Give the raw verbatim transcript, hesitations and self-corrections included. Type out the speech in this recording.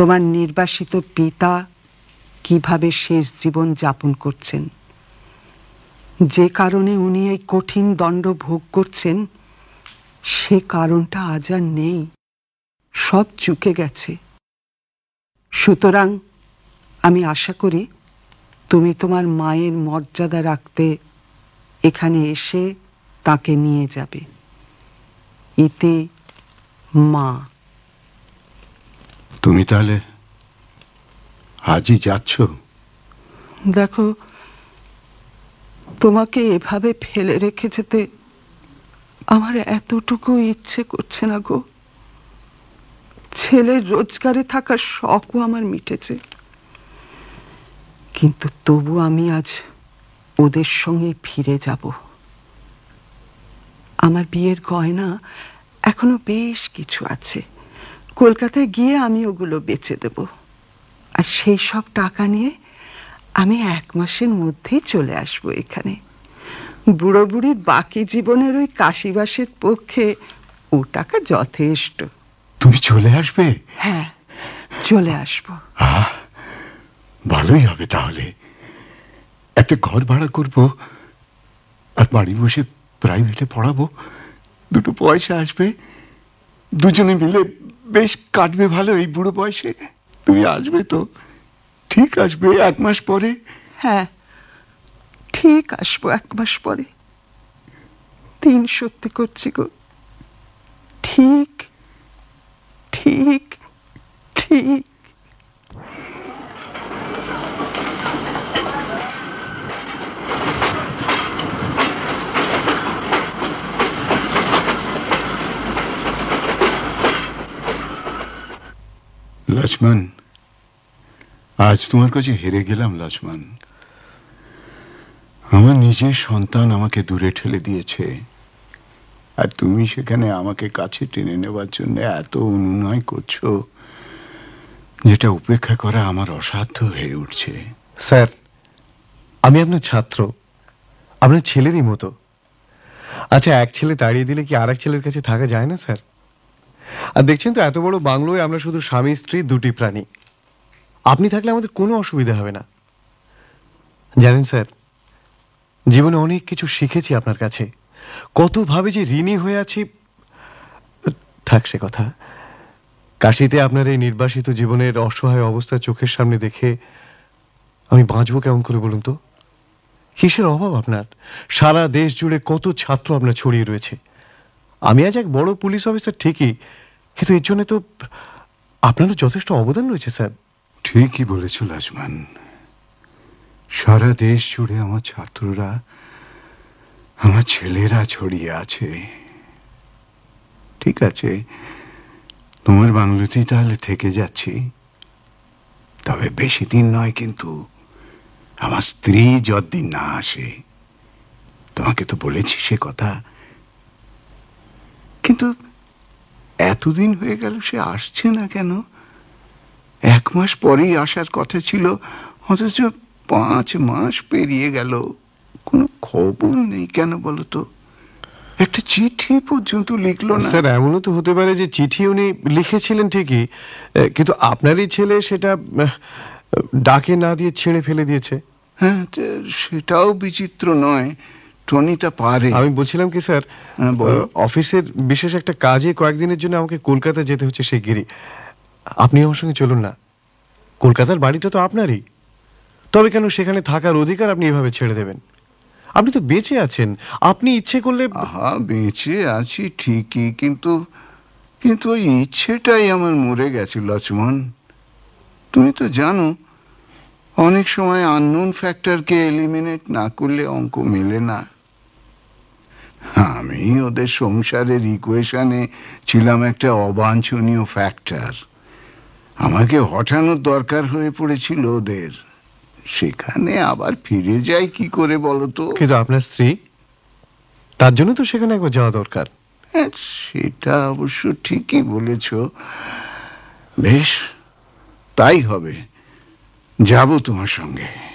তোমার নির্বাসিত পিতা কিভাবে শেষ জীবন যাপন করছেন, যে কারণে উনি এই কঠিন দণ্ড ভোগ করছেন, সে কারণটা আজ আর নেই, সব চুকে গেছে। সুতরাং আমি আশা করি তুমি তোমার মায়ের মর্যাদা রাখতে এখানে এসে তাকে নিয়ে যাবে। ইতি মা। তুমি তাহলে আজই যাচ্ছ? দেখো, তোমাকে এভাবে ফেলে রেখে যেতে আমার এতটুকু ইচ্ছে করছে না গো। ছেলের রোজগারে থাকার শখও আমার মিটেছে, কিন্তু তবু আমি আজ ওদের সঙ্গে ফিরে যাব। আমার বিয়ের গয়না এখনো বেশ কিছু আছে, কলকাতায় গিয়ে আমি ওগুলো বেচে দেব, আর সেই সব টাকা নিয়ে আমি এক মাসের মধ্যেই চলে আসবো এখানে। বুড়ো বুড়ির বাকি জীবনের ওই কাশিবাসের পক্ষে ও টাকা যথেষ্ট। তুমি চলে আসবে? হ্যাঁ, চলে আসবো। আহ, ভালোই হবে তাহলে। একটা ঘর ভাড়া করব, আর বাড়ি বসে প্রাইভেটে পড়াবো, দুটো পয়সা আসবে, দুজনে মিলে বেশ কাটবে ভালো এই বুড়ো বয়সে। তুমি আসবে তো? ঠিক আসবে এক মাস পরে? হ্যাঁ, ঠিক আসবো এক মাস পরে। তিন সত্যি করছি গো, ঠিক ঠিক ঠিক। লক্ষ্মণ, আজ তোমার কাছে হেরে গেলাম লক্ষ্মণ। আমার নিজের সন্তান আমাকে দূরে ঠেলে দিয়েছে, আর তুমি সেখানে আমাকে কাছে টেনে নেওয়ার জন্য এত অনুনয় করছো, যেটা উপেক্ষা করা আমার অসাধ্য হয়ে উঠছে। স্যার, আমি আপনার ছাত্র, আপনার ছেলেরই মতো। আচ্ছা, এক ছেলে তাড়িয়ে দিলে কি আর এক ছেলের কাছে থাকা যায় না স্যার? আর দেখছেন তো, এত বড় বাংলোয় আমরা শুধু স্বামী স্ত্রী দুটি প্রাণী। আপনি থাকলে আমাদের কোনো অসুবিধা হবে না। জানেন স্যার, জীবনে অনেক কিছু শিখেছি আপনার কাছে, কতভাবে যে ঋণী হয়ে আছি। থাক সে কথা। কাশিতে আপনার এই নির্বাসিত জীবনের অসহায় অবস্থা চোখের সামনে দেখে আমি বাঁচবো কেমন করে বলুন তো? কিসের অভাব আপনার? সারা দেশ জুড়ে কত ছাত্র আপনার ছড়িয়ে রয়েছে। আমি আজ এক বড় পুলিশ অফিসার ঠিকই, কিন্তু এর জন্য তো আপনারও যথেষ্ট অবদান রয়েছে স্যার। ঠিকই বলেছ লক্ষ্মণ, সারা দেশ জুড়ে আমার ছাত্ররা, আমার ছেলেরা ছড়িয়ে আছে। ঠিক আছে, তোমার বাংলোতেই তাহলে থেকে যাচ্ছি, তবে বেশি দিন নয়। কিন্তু আমার স্ত্রী যতদিন না আসে, তোমাকে তো বলেছি সে কথা। কিন্তু এতদিন হয়ে গেল, সে আসছে না কেন? এক মাস পরেই আসার কথা ছিল, অথচ পাঁচ মাস পেরিয়ে গেল, কোনো খবর নেই কেন বলো তো? একটা চিঠি পর্যন্ত লিখলো না। স্যার, এমনও তো হতে পারে যে চিঠি উনি লিখেছিলেন ঠিকই, কিন্তু আপনারই ছেলে সেটা ডাকে না দিয়ে ছেড়ে ফেলে দিয়েছে। হ্যাঁ, সেটাও বিচিত্র নয়। টনিটা পারে। আমি বলছিলাম কি স্যার, অফিসের বিশেষ একটা কাজে কয়েকদিনের জন্য আমাকে কলকাতা যেতে হচ্ছে শিগগিরই। আপনি আমার সঙ্গে চলুন না। কলকাতার বাড়িটা তো আপনারই, তবে কেন সেখানে থাকার অধিকার আপনি এভাবে ছেড়ে দেবেন? আপনি তো বেঁচে আছেন, আপনি ইচ্ছে করলে। আহা, বেঁচে আছি ঠিকই, কিন্তু কিন্তু ওই ইচ্ছেটাই আমার মরে গেছে লক্ষ্মণ। তুমি তো জানো, অনেক সময় আননোন ফ্যাক্টরকে এলিমিনেট না করলে অঙ্ক মেলে না। আমি ওদের সংসারের ইকুয়েশনে ছিলাম একটা অবাঞ্ছনীয় ফ্যাক্টর। আমাকে হটানোর দরকার হয়ে পড়েছিল ওদের। সেখানে আবার ফিরে যাই কি করে বলো তো? কিন্তু আপনার স্ত্রী, তার জন্য তো সেখানে একবার যাওয়া দরকার। সেটা অবশ্য ঠিকই বলেছ। বেশ, তাই হবে, যাব তোমার সঙ্গে।